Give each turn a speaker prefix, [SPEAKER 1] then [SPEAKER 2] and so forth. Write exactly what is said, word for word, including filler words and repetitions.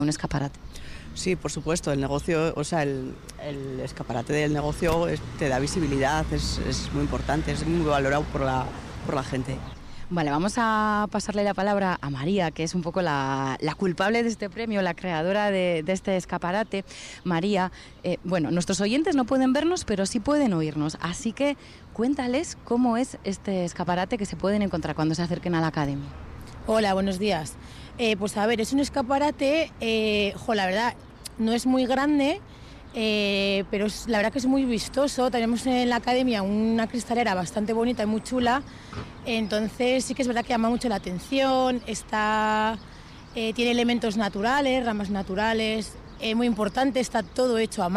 [SPEAKER 1] un escaparate.
[SPEAKER 2] Sí, por supuesto, el negocio, o sea, el, el escaparate del negocio es, te da visibilidad, es, es muy importante, es muy valorado por la, por la gente.
[SPEAKER 1] Vale, vamos a pasarle la palabra a María, que es un poco la, la culpable de este premio, la creadora de, de este escaparate. María, eh, bueno, nuestros oyentes no pueden vernos, pero sí pueden oírnos, así que cuéntales cómo es este escaparate que se pueden encontrar cuando se acerquen a la academia.
[SPEAKER 3] Hola, buenos días. Eh, pues a ver, es un escaparate, eh, jo, la verdad, no es muy grande, eh, pero es, la verdad que es muy vistoso. Tenemos en la academia una cristalera bastante bonita y muy chula, entonces sí que es verdad que llama mucho la atención. Está, eh, tiene elementos naturales, ramas naturales, eh, muy importante, está todo hecho a mano.